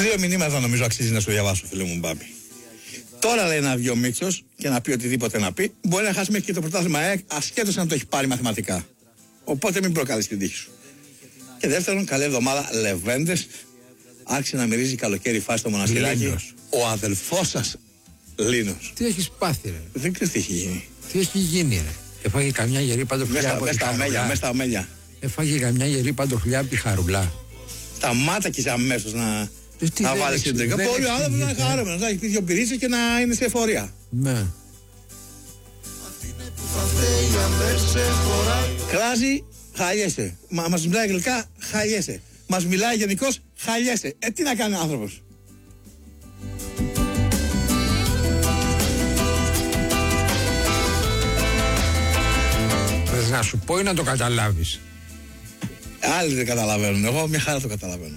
2 μηνύματα νομίζω αξίζει να σου διαβάσω, φίλε μου Μπάμπη. Τώρα λέει να βγει ο Μίτσος και να πει οτιδήποτε να πει. Μπορεί να χάσει μέχρι και το πρωτάθλημα ασχέτως αν το έχει πάρει μαθηματικά. Οπότε μην προκαλείς την τύχη σου. Και δεύτερον, καλή εβδομάδα, Λεβέντες. Άρχισε να μυρίζει καλοκαίρι φάση στο Μοναστηράκι. Ο αδελφός σας Λίνος. Τι έχεις πάθει, ρε? Δεν ξέρεις τι έχει γίνει. Τι έχει γίνει, ρε? Έφαγε καμιά γερή παντοφλιά από τη Χαρουλά. Μέσα στα αμέλια. Έφαγε καμιά γερή παντοφλιά από τη Χαρουλά. Σταμάτακες αμέσως να βάλεις την τρίκα. Πολύ άνθρωπος να είναι χαρούμενος. Να έχει πει 2 πυρίτσες και να είναι σε εφορία. Ναι. Κράζει, χαλιέσαι. Μας μιλάει αγγλικά, χαλιέσαι. Μας μιλάει γενικώς, χαλιέσαι. Τι να κάνει ο άνθρωπος. Θες να σου πω ή να το καταλάβεις? Άλλοι δεν καταλαβαίνουν. Εγώ μια χαρά το καταλαβαίνω.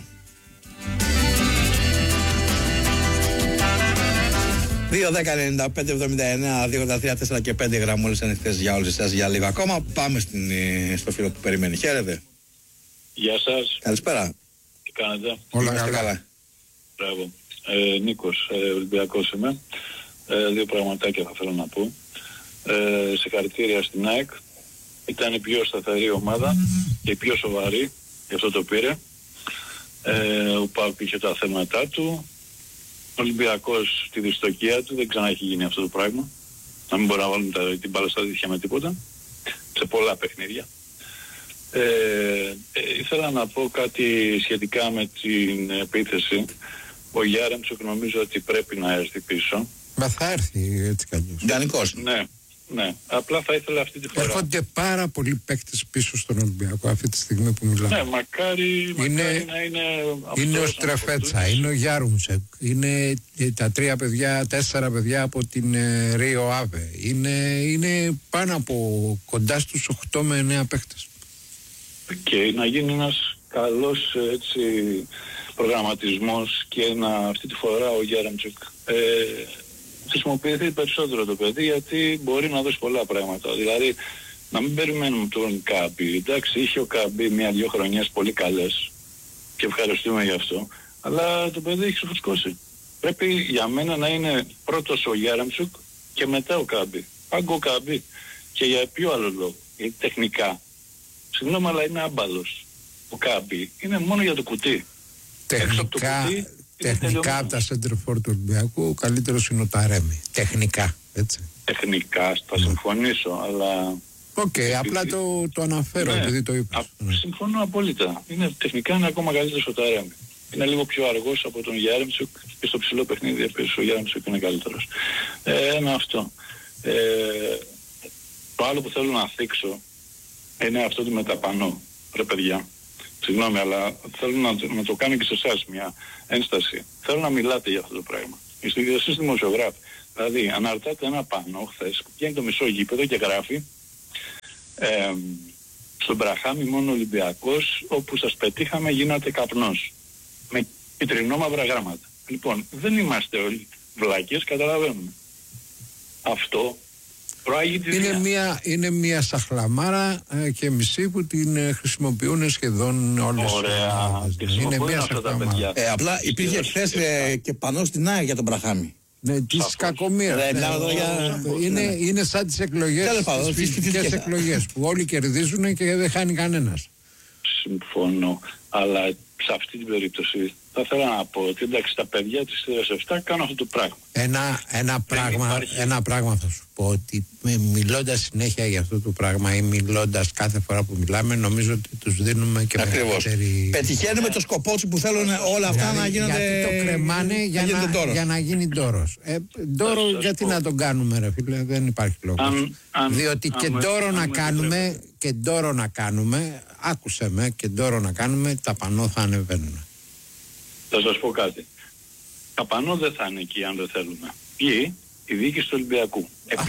2-10-95-79-2-3-4 και 5 γραμμούλες ανοιχτές για όλους εσάς για λίγο ακόμα. Πάμε στο φίλο που περιμένει. Χαίρετε. Γεια σας. Καλησπέρα. Τι κάνετε? Όλα καλά. Μπράβο. Νίκος, Ολυμπιακός είμαι. 2 πραγματάκια θα θέλω να πω. Συγχαρητήρια στην ΑΕΚ. Ήταν η πιο σταθερή ομάδα και η πιο σοβαρή, γι' αυτό το πήρε. Ο ΠΑΟΚ είχε τα θέματα του. Ο Ολυμπιακός τη δυστοκία του, δεν ξανά έχει γίνει αυτό το πράγμα. Να μην μπορεί να βάλουν την μπάλα στα δίχτυα με τίποτα. Σε πολλά παιχνίδια. Ήθελα να πω κάτι σχετικά με την επίθεση. Ο Γιάρεμτσοκ νομίζω ότι πρέπει να έρθει πίσω. Μα θα έρθει έτσι κι αλλιώς. Ιδανικός. Ναι. Απλά θα ήθελα αυτή τη φορά. Έρχονται πάρα πολλοί παίκτες πίσω στον Ολυμπιακό αυτή τη στιγμή που μιλάμε. Ναι, μακάρι να είναι. Είναι ο Στρεφέτσα, είναι ο Γιάρουμσεκ, είναι τα 3 παιδιά, 4 παιδιά από την Ρίο Άβε. Είναι πάνω από κοντά στους 8 με 9 παίκτες. Και να γίνει ένας καλός έτσι προγραμματισμός και αυτή τη φορά ο Γιάρουμσεκ χρησιμοποιηθεί περισσότερο το παιδί, γιατί μπορεί να δώσει πολλά πράγματα. Δηλαδή να μην περιμένουμε τον Κάμπι. Εντάξει, είχε ο Κάμπι 1-2 χρονιές πολύ καλές και ευχαριστούμε γι' αυτό, αλλά το παιδί έχει ξεφουσκώσει. Πρέπει για μένα να είναι πρώτος ο Γιάρουμσεκ και μετά ο Κάμπι. Πάγκο ο Κάμπι. Και για ποιο άλλο λόγο? Γιατί τεχνικά, συγγνώμη, αλλά είναι άμπαλος. Ο Κάμπι είναι μόνο για το κουτί. Τεχνικά από τα center-for του Ολυμπιακού ο καλύτερος είναι ο Ταρέμι. Τεχνικά, έτσι. Τεχνικά, θα συμφωνήσω, αλλά... Απλά το αναφέρω, ναι, επειδή το είπα. Συμφωνώ απόλυτα. Τεχνικά είναι ακόμα καλύτερος ο Ταρέμι. Είναι λίγο πιο αργός από τον Γιάρεμτσοκ και στο ψηλό παιχνίδι επίσης ο Γιάρεμτσοκ είναι καλύτερος. Ένα αυτό. Το άλλο που θέλω να θίξω είναι αυτό του μεταπανώ. Ρε παιδιά, συγγνώμη, αλλά θέλω να το κάνω και σε εσάς μια ένσταση. Θέλω να μιλάτε για αυτό το πράγμα. Εσείς δημοσιογράφοι. Δηλαδή, αναρτάτε ένα πανό χθες που πιάνει το μισό γήπεδο και γράφει στον Μπραχάμι μόνο Ολυμπιακός, όπου σας πετύχαμε γίνατε καπνός. Με κυτρινόμαυρα γράμματα. Λοιπόν, δεν είμαστε όλοι βλάκες, καταλαβαίνουμε. Αυτό προάγει τη δουλειά. Είναι μια σαχλαμάρα και μισή που την χρησιμοποιούν σχεδόν όλες. Ωραία. Είναι μια σαχλαμάρα. Απλά υπήρχε χθες και πανό στην ΑΕΚ για τον Μπραχάμι. Ναι, της κακομοίρας. Είναι σαν τις εκλογές, τις φυσικές εκλογές που όλοι κερδίζουν και δεν χάνει κανένας. Συμφωνώ, αλλά σε αυτή την περίπτωση θα ήθελα να πω ότι εντάξει, τα παιδιά της θέρας 7 κάνουν αυτό το πράγμα. Ένα πράγμα θα σου πω, ότι μιλώντας συνέχεια για αυτό το πράγμα ή μιλώντας κάθε φορά που μιλάμε, νομίζω ότι τους δίνουμε και μεγαλύτερη... Πετυχαίνουμε το σκοπό τους που θέλουν όλα αυτά να γίνονται... Γιατί το κρεμάνε για να γίνει ντόρος. Ντόρο γιατί να τον κάνουμε, ρε φίλε, δεν υπάρχει λόγος. Διότι και ντόρο να κάνουμε, άκουσε με, και ντόρο να κάνουμε, τα πανώ θα ανεβαίνουν. Θα σας πω κάτι. Τα πανώ δεν θα είναι εκεί αν δεν θέλουμε. Ποιοι? Η διοίκηση του Ολυμπιακού.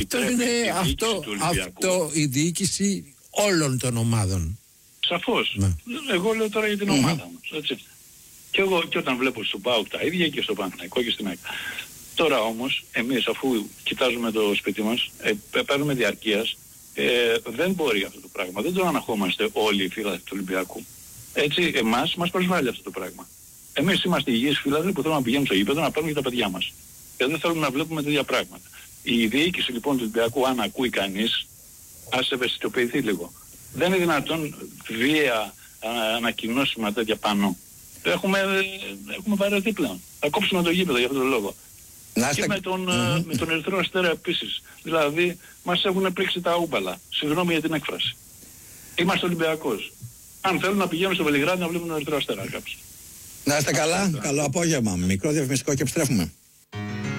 Αυτό η διοίκηση όλων των ομάδων. Σαφώς. Ναι. Εγώ λέω τώρα για την ομάδα μας. Έτσι. Και εγώ και όταν βλέπω στον ΠΑΟΚ τα ίδια και στο Παναθηναϊκό και στην ΑΕΚ. Τώρα όμως εμείς αφού κοιτάζουμε το σπίτι μας, παίρνουμε διαρκείας, δεν μπορεί αυτό το πράγμα. Δεν το αναχόμαστε όλοι οι φίλοι του Ολυμπιακού. Έτσι εμάς μας προσβάλλει αυτό το πράγμα. Εμείς είμαστε υγιείς φίλαθλοι που θέλουμε να πηγαίνουμε στο γήπεδο να πάρουμε και τα παιδιά μας. Και δεν θέλουμε να βλέπουμε τέτοια πράγματα. Η διοίκηση λοιπόν του Ολυμπιακού, αν ακούει κανείς, ας ευαισθητοποιηθεί λίγο. Δεν είναι δυνατόν βία ανακοινώσιμα τέτοια πάνω. Έχουμε βαρεθεί πλέον. Θα κόψουμε το γήπεδο για αυτόν τον λόγο. Και με τον Ερυθρό Αστέρα επίσης. Δηλαδή μας έχουν πρίξει τα ούμπαλα. Συγγνώμη για την έκφραση. Είμαστε Ολυμπιακός. Αν θέλουν να πηγαίνουν στο Βελιγράδι να βλέπουν τον Ερυθρό Αστέρα κάποιοι. Να είστε καλά. Καλό απόγευμα. Μικρό διαφημιστικό και επιστρέφουμε.